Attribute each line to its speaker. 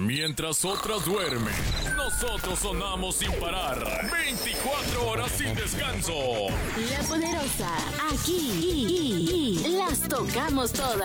Speaker 1: Mientras otras duermen, nosotros sonamos sin parar. 24 horas sin descanso.
Speaker 2: La Poderosa, aquí las tocamos todas.